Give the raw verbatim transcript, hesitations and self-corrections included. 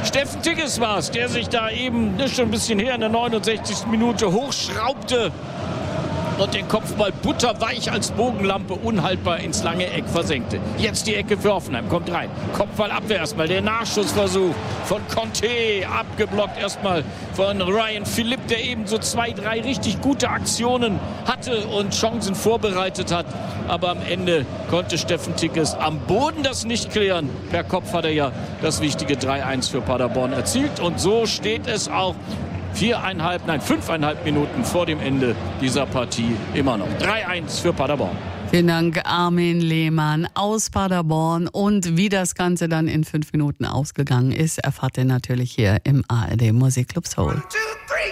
Steffen Tigges war es, der sich da eben, das ist schon ein bisschen her, in der neunundsechzigsten Minute hochschraubte und den Kopfball butterweich als Bogenlampe unhaltbar ins lange Eck versenkte. Jetzt die Ecke für Hoffenheim, kommt rein. Kopfballabwehr erstmal, der Nachschussversuch von Conte, abgeblockt erstmal von Ryan Philipp, der eben so zwei, drei richtig gute Aktionen hatte und Chancen vorbereitet hat. Aber am Ende konnte Steffen Tigges am Boden das nicht klären. Per Kopf hat er ja das wichtige drei eins für Paderborn erzielt. Und so steht es auch viereinhalb, nein, fünfeinhalb Minuten vor dem Ende dieser Partie immer noch. drei eins für Paderborn. Vielen Dank, Armin Lehmann aus Paderborn. Und wie das Ganze dann in fünf Minuten ausgegangen ist, erfahrt ihr natürlich hier im A R D Musikclub Soul. One, two, three.